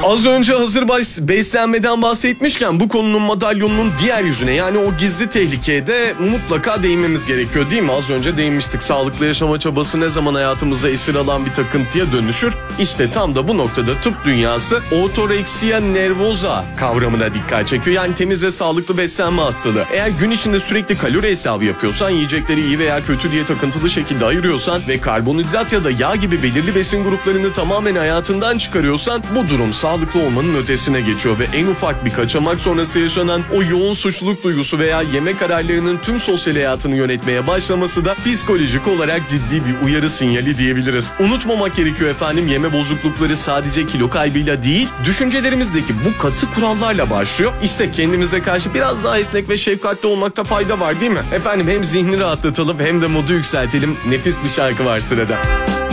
Az önce hazır beslenmeden bahsetmişken bu konunun madalyonunun diğer yüzüne, yani o gizli tehlikeye de mutlaka değinmemiz gerekiyor değil mi? Az önce değinmiştik. Sağlıklı yaşama çabası ne zaman hayatımıza esir alan bir takıntıya dönüşür? İşte tam da bu noktada tıp dünyası otoreksiya nervosa kavramına dikkat çekiyor. Yani temiz ve sağlıklı beslenme hastalığı. Eğer gün içinde sürekli kalori hesabı yapıyorsan, yiyecekleri iyi veya kötü diye takıntılı şekilde ayırıyorsan ve karbonhidrat ya da yağ gibi belirli besin gruplarını tamamen hayatından çıkarıyorsan, bu durum sağlıklı olmanın ötesine geçiyor ve en ufak bir kaçamak sonrası yaşanan o yoğun suçluluk duygusu veya yeme kararlarının tüm sosyal hayatını yönetmeye başlaması da psikolojik olarak ciddi bir uyarı sinyali diyebiliriz. Unutmamak gerekiyor efendim, yeme bozuklukları sadece kilo kaybıyla değil, düşüncelerimizdeki bu katı kurallarla başlıyor. İşte kendimize karşı biraz daha esnek ve şefkatli olmakta fayda var değil mi? Efendim hem zihni rahatlatalım hem de modu yükseltelim. Nefis bir şarkı var sırada.